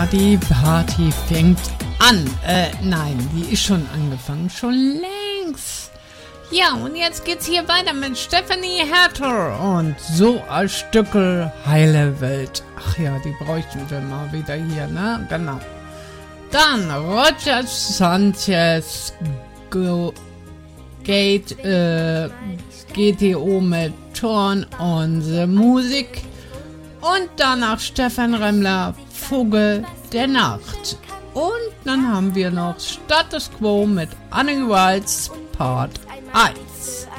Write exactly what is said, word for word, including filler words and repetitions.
Die Party fängt an. Äh, nein, die ist schon angefangen. Schon längst. Ja, und jetzt geht's hier weiter mit Stephanie Hertel und so ein Stückel heile Welt. Ach ja, die bräuchten wir mal wieder hier, ne? Genau. Dann Roger Sanchez Go, Gate, äh, G T O mit Turn on the Music. Und danach Stefan Remmler, Vogel der Nacht. Und dann haben wir noch Status Quo mit Annie Wilds Part eins.